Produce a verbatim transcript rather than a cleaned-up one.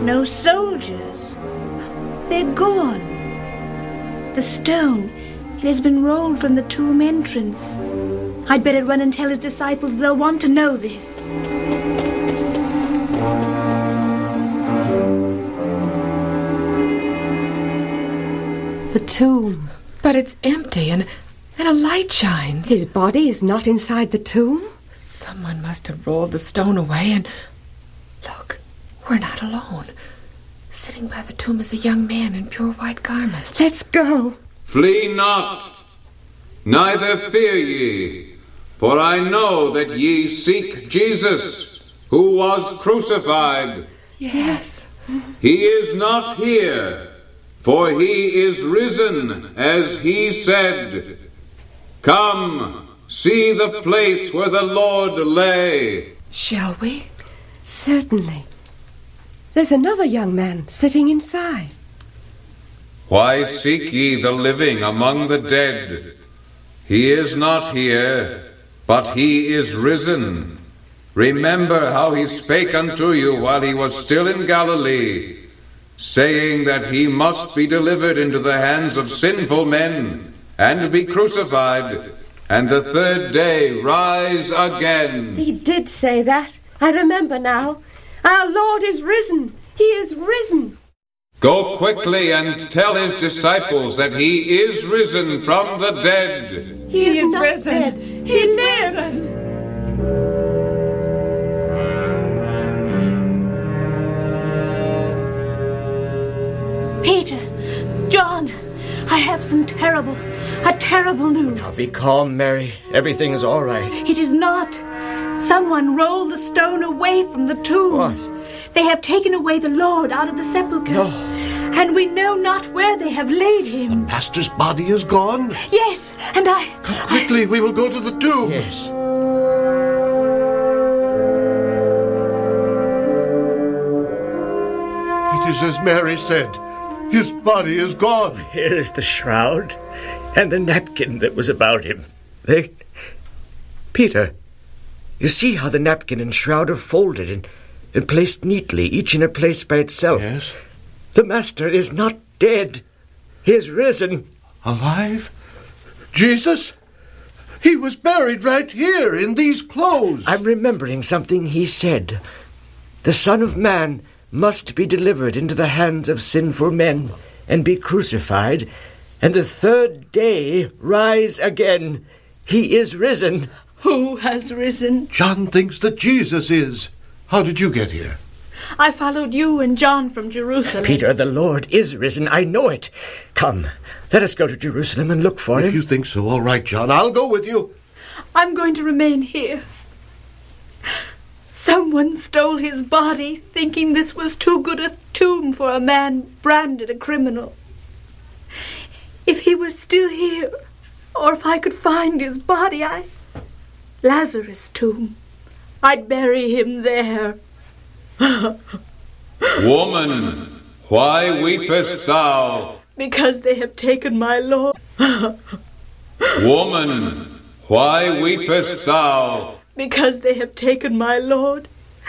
No soldiers. They're gone. The stone, it has been rolled from the tomb entrance. I'd better run and tell his disciples. They'll want to know this. The tomb. But it's empty and, and a light shines. His body is not inside the tomb? Someone must have rolled the stone away and... Look, we're not alone. Sitting by the tomb is a young man in pure white garments. Let's go. Flee not, neither fear ye, for I know that ye seek Jesus, who was crucified. Yes. He is not here, for he is risen, as he said. Come, see the place where the Lord lay. Shall we? Certainly. There's another young man sitting inside. Why seek ye the living among the dead? He is not here, but he is risen. Remember how he spake unto you while he was still in Galilee, saying that he must be delivered into the hands of sinful men, and be crucified, and the third day rise again. He did say that. I remember now. Our Lord is risen. He is risen. Go quickly and tell his disciples that he is risen from the dead. He, he is, is not risen. Dead. He, he lives. Peter, John, I have some terrible, a terrible news. Now be calm, Mary. Everything's all right. It is not. Someone rolled the stone away from the tomb. What? They have taken away the Lord out of the sepulchre. No. And we know not where they have laid him. The master's body is gone? Yes, and I... Come quickly, we will go to the tomb. Yes. It is as Mary said. His body is gone. Here is the shroud and the napkin that was about him. They... Peter, you see how the napkin and shroud are folded and, and placed neatly, each in a place by itself. Yes. The master is not dead. He is risen. Alive? Jesus? He was buried right here in these clothes. I'm remembering something he said. The Son of Man must be delivered into the hands of sinful men and be crucified, and the third day rise again. He is risen. Who has risen? John thinks that Jesus is. How did you get here? I followed you and John from Jerusalem. Peter, the Lord is risen. I know it. Come, let us go to Jerusalem and look for him. If you think so, all right, John. I'll go with you. I'm going to remain here. Someone stole his body, thinking this was too good a tomb for a man branded a criminal. If he were still here, or if I could find his body, I... Lazarus' tomb. I'd bury him there. Woman, why weepest thou? Because they have taken my Lord. Woman, why weepest thou? Because they have taken my Lord.